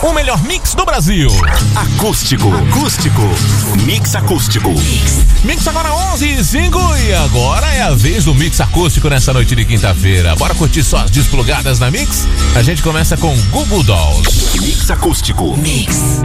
o melhor mix do Brasil. Acústico. Mix acústico. Mix agora 11h05 e agora é a vez do Mix acústico nessa noite de quinta-feira. Bora curtir só as desplugadas na Mix? A gente começa com Google Dolls. Mix acústico. Mix.